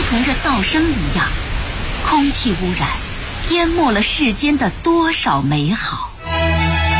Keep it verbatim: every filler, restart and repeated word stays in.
同着噪声一样，空气污染淹没了世间的多少美好。